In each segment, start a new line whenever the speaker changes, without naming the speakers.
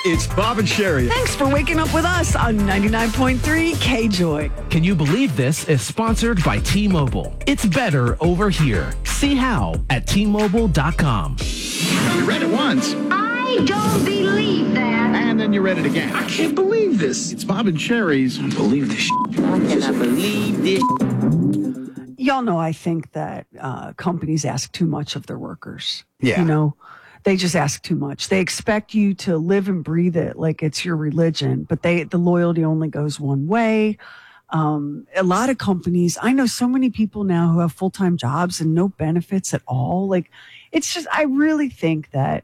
It's Bob and Sherry.
Thanks for waking up with us on 99.3 KJOY.
Can you believe this is sponsored by T-Mobile? It's better over here. See how at T-Mobile.com.
You read it once.
I don't believe that.
And then you read it again. I can't believe this. It's Bob and Sherry's. I believe this. I cannot believe this.
Y'all know I think that companies ask too much of their workers.
Yeah.
You know, they just ask too much. They expect you to live and breathe it like it's your religion, but the loyalty only goes one way. A lot of companies, I know so many people now who have full-time jobs and no benefits at all. Like, it's just, I really think that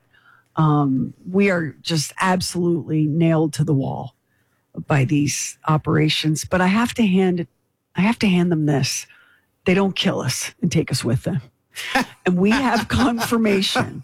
we are just absolutely nailed to the wall by these operations. But I have to hand them this. They don't kill us and take us with them. And we have confirmation.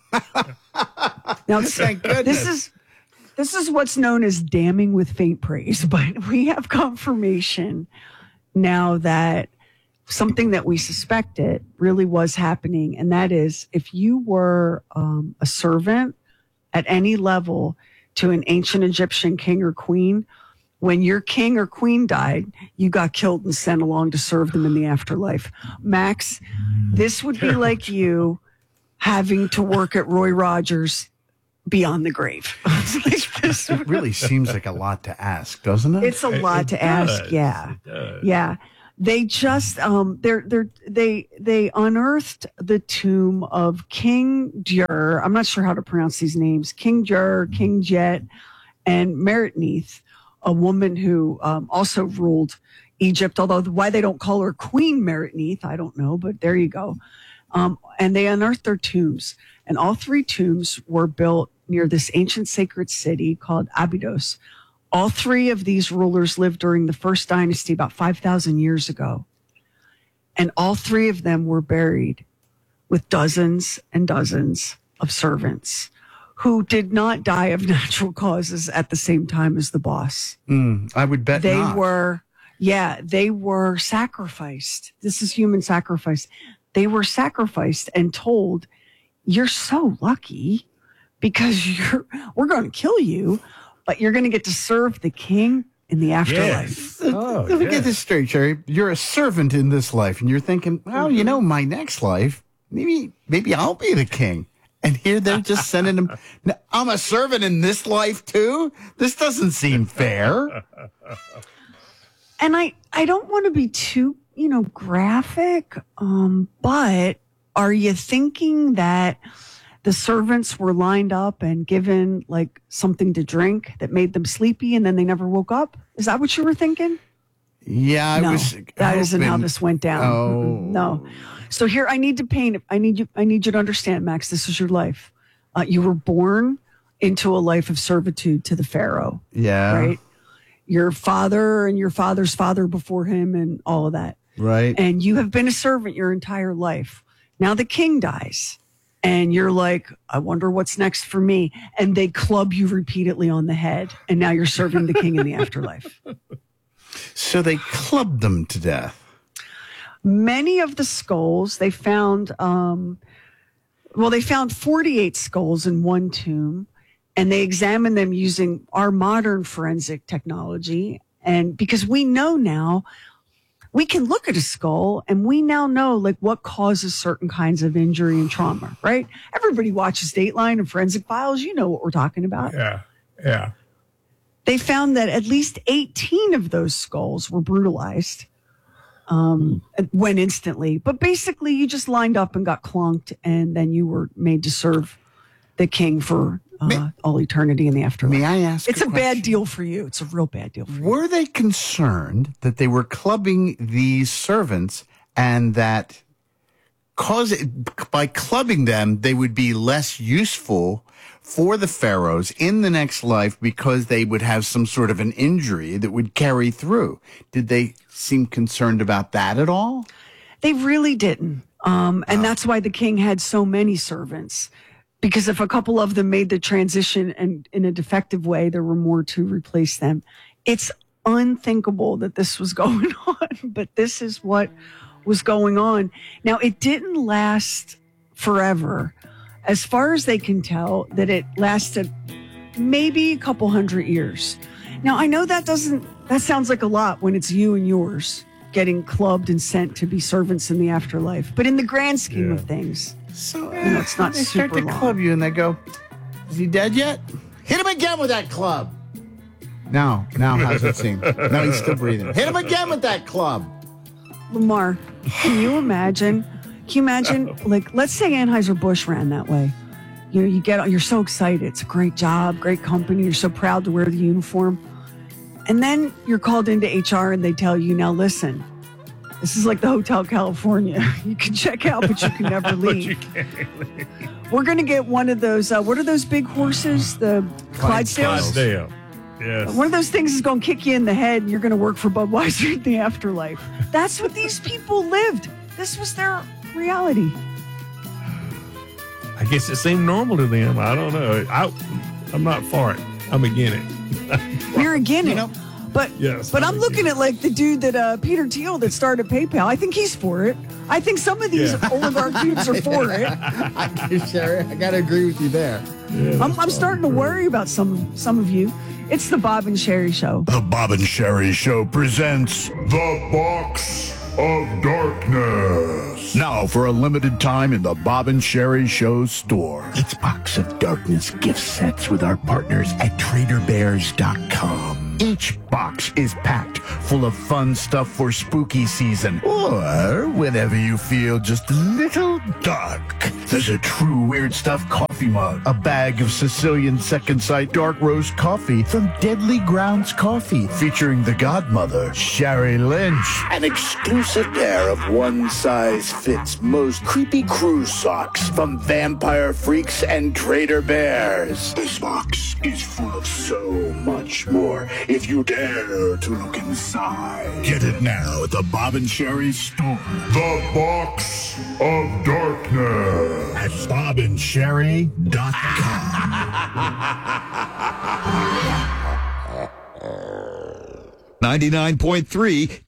Now,
Thank goodness.
This is what's known as damning with faint praise, but we have confirmation now that something that we suspected really was happening. And that is, if you were a servant at any level to an ancient Egyptian king or queen, when your king or queen died, you got killed and sent along to serve them in the afterlife. Max, this would be like you having to work at Roy Rogers beyond the grave.
It really seems like a lot to ask, doesn't it?
It's a lot to ask. Yeah. Yeah. They just they unearthed the tomb of King Djur. I'm not sure how to pronounce these names. King Djur, King Jet, and Meretneith, a woman who also ruled Egypt, although why they don't call her Queen Meretneith, I don't know, but there you go. And they unearthed their tombs. And all three tombs were built near this ancient sacred city called Abydos. All three of these rulers lived during the first dynasty about 5,000 years ago. And all three of them were buried with dozens and dozens of servants who did not die of natural causes at the same time as the boss.
I would bet
They
not.
they were sacrificed. This is human sacrifice. They were sacrificed and told, you're so lucky because we're going to kill you, but you're going to get to serve the king in the afterlife.
Let me get this straight, Sherry. You're a servant in this life, and you're thinking, well, you know, my next life, maybe I'll be the king. And here they're just sending him. Now, I'm a servant in this life too. This doesn't seem fair.
And I don't want to be too, graphic, but are you thinking that the servants were lined up and given like something to drink that made them sleepy and then they never woke up? Is that what you were thinking?
Yeah,
That isn't how this went down.
Oh.
No. So here, I need to paint it. I need you to understand, Max, this is your life. You were born into a life of servitude to the Pharaoh.
Yeah.
Right? Your father and your father's father before him and all of that.
Right.
And you have been a servant your entire life. Now the king dies. And you're like, I wonder what's next for me. And they club you repeatedly on the head. And now you're serving the king in the afterlife.
So they clubbed them to death.
Many of the skulls they found, they found 48 skulls in one tomb, and they examined them using our modern forensic technology. And because we know now, we can look at a skull and we now know like what causes certain kinds of injury and trauma, right? Everybody watches Dateline and Forensic Files. You know what we're talking about.
Yeah.
They found that at least 18 of those skulls were brutalized. Went instantly, but basically you just lined up and got clunked, and then you were made to serve the king for all eternity in the afterlife.
May I ask?
It's a bad deal for you. It's a real bad deal for you.
Were they concerned that they were clubbing these servants and that by clubbing them, they would be less useful for the pharaohs in the next life because they would have some sort of an injury that would carry through? Did they seem concerned about that at all?
They really didn't. And that's why the king had so many servants. Because if a couple of them made the transition and in a defective way, there were more to replace them. It's unthinkable that this was going on, but this is what was going on. Now, it didn't last forever. As far as they can tell, that it lasted maybe a couple hundred years. Now, I know that sounds like a lot when it's you and yours getting clubbed and sent to be servants in the afterlife. But in the grand scheme of things,
So
it's not
they start
super
to
long.
club you and they go, is he dead yet? Hit him again with that club. Now how's it seem? No, he's still breathing. Hit him again with that club.
Lamar, can you imagine? Like, let's say Anheuser-Busch ran that way. You know, you're so excited. It's a great job, great company. You're so proud to wear the uniform. And then you're called into HR and they tell you, now listen, this is like the Hotel California. You can check out, but you can never leave. We're going to get one of those, what are those big horses? The Clydesdales?
Clydesdale. Yes.
One of those things is going to kick you in the head and you're going to work for Budweiser in the afterlife. That's what these people lived. This was their reality.
I guess it seemed normal to them. I don't know. I'm not for it. I'm against it.
You're again it. But
Yes,
but
I'm
I'm looking at like the dude that Peter Thiel that started PayPal. I think he's for it. I think some of these oligarch dudes are for it.
Sherry, I got to agree with you there.
I'm starting to worry about some of you. It's the Bob and Sherry Show.
The Bob and Sherry Show presents The Box of Darkness. Now, for a limited time in the Bob and Sherry Show store.
It's Box of Darkness gift sets with our partners at TraderBears.com.
Each box is packed full of fun stuff for spooky season, or whenever you feel just a little dark. There's a true weird stuff coffee mug, a bag of Sicilian Second Sight dark roast coffee from Deadly Grounds Coffee, featuring the godmother, Sherry Lynch.
An exclusive pair of one-size-fits most creepy cruise socks from Vampire Freaks and Trader Bears.
This box is full of so much more if you dare to look inside. Get it now at the Bob and Sherry store. The Box of Darkness at BobandSherry.com.
99.3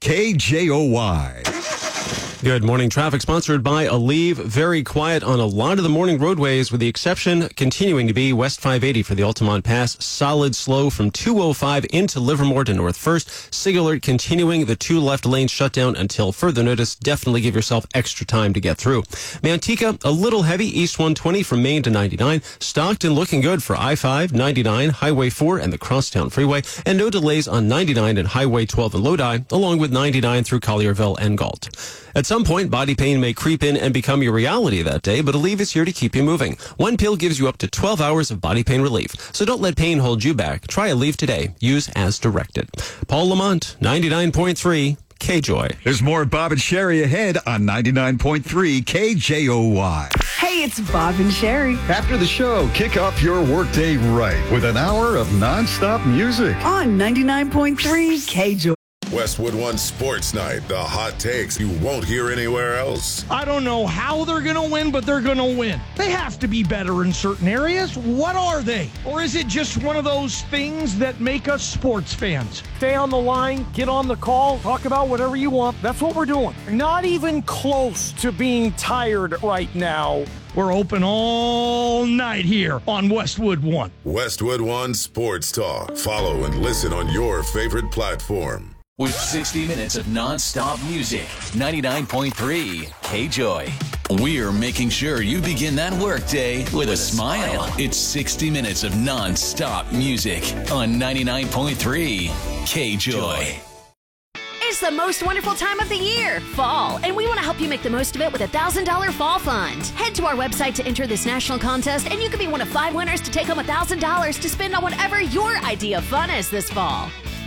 KJOY.
Good morning. Traffic sponsored by Aleve. Very quiet on a lot of the morning roadways, with the exception continuing to be West 580 for the Altamont Pass. Solid slow from 205 into Livermore to North First. SIG alert continuing. The 2 left lanes shut down until further notice. Definitely give yourself extra time to get through. Manteca, a little heavy. East 120 from Maine to 99. Stockton looking good for I-5, 99, Highway 4, and the Crosstown Freeway. And no delays on 99 and Highway 12 in Lodi, along with 99 through Collierville and Galt. At some point, body pain may creep in and become your reality that day, but Aleve is here to keep you moving. One pill gives you up to 12 hours of body pain relief. So don't let pain hold you back. Try Aleve today. Use as directed. Paul Lamont, 99.3 KJOY.
There's more Bob and Sherry ahead on 99.3 KJOY.
Hey, it's Bob and Sherry
After the show, kick off your workday right with an hour of nonstop music.
on 99.3 KJOY.
Westwood One Sports Night, the hot takes you won't hear anywhere else.
I don't know how they're going to win, but they're going to win. They have to be better in certain areas. What are they? Or is it just one of those things that make us sports fans? Stay on the line, get on the call, talk about whatever you want. That's what we're doing. Not even close to being tired right now. We're open all night here on Westwood One.
Westwood One Sports Talk. Follow and listen on your favorite platform.
With 60 minutes of non-stop music, 99.3 KJOY. We're making sure you begin that workday with a smile. It's 60 minutes of non-stop music on 99.3 KJOY.
It's the most wonderful time of the year, fall, and we want to help you make the most of it with a $1,000 fall fund. Head to our website to enter this national contest, and you could be one of 5 winners to take home $1,000 to spend on whatever your idea of fun is this fall.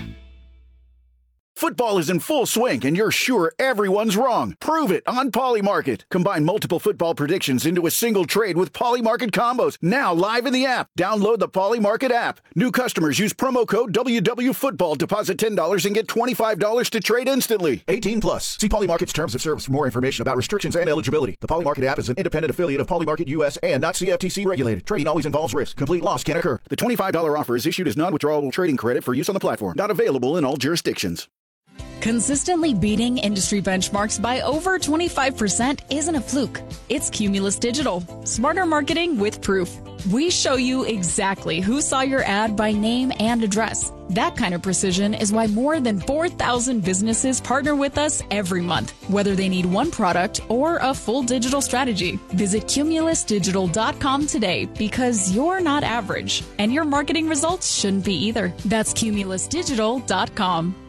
Football is in full swing, and you're sure everyone's wrong. Prove it on Polymarket. Combine multiple football predictions into a single trade with Polymarket combos. Now live in the app. Download the Polymarket app. New customers use promo code WWFootball. Deposit $10 and get $25 to trade instantly. 18 plus. See Polymarket's terms of service for more information about restrictions and eligibility. The Polymarket app is an independent affiliate of Polymarket US and not CFTC regulated. Trading always involves risk. Complete loss can occur. The $25 offer is issued as non-withdrawable trading credit for use on the platform. Not available in all jurisdictions.
Consistently beating industry benchmarks by over 25% isn't a fluke. It's Cumulus Digital. Smarter marketing with proof. We show you exactly who saw your ad by name and address. That kind of precision is why more than 4,000 businesses partner with us every month, whether they need one product or a full digital strategy. Visit cumulusdigital.com today because you're not average and your marketing results shouldn't be either. That's cumulusdigital.com.